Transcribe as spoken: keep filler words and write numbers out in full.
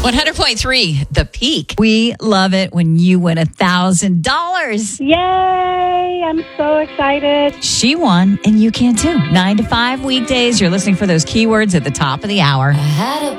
one hundred point three, The Peak. We love it when you win one thousand dollars. Yay! I'm so excited. She won, and you can too. Nine to five weekdays. You're listening for those keywords at the top of the hour. I had a